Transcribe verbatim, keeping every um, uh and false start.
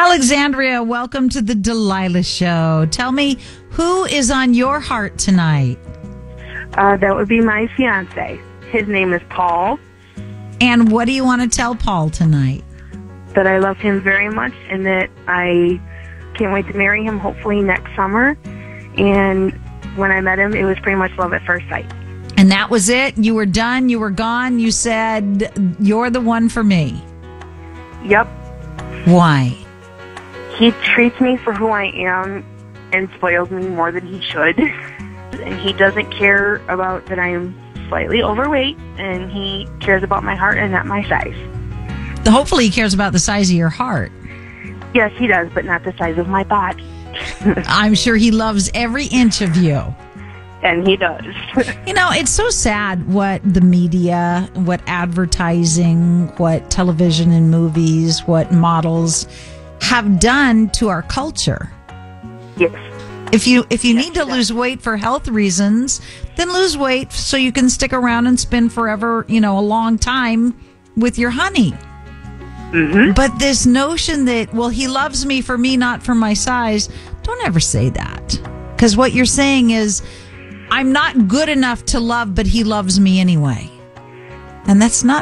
Alexandria, welcome to the Delilah Show. Tell me, who is on your heart tonight? Uh, that would be my fiance. His name is Paul. And what do you want to tell Paul tonight? That I love him very much and that I can't wait to marry him hopefully next summer. And when I met him, it was pretty much love at first sight. And that was it? You were done? You were gone? You said, you're the one for me? Yep. Why? He treats me for who I am and spoils me more than he should. And he doesn't care about that I am slightly overweight, and he cares about my heart and not my size. Hopefully he cares about the size of your heart. Yes, he does, but not the size of my body. I'm sure he loves every inch of you. And he does. You know, it's so sad what the media, what advertising, what television and movies, what models have done to our culture. Yes. If you if you Yes, need to yes. lose weight for health reasons, then lose weight so you can stick around and spend forever, you know, a long time with your honey. Mm-hmm. But this notion that, well, he loves me for me, not for my size, don't ever say that. Because what you're saying is, I'm not good enough to love, but he loves me anyway. And that's not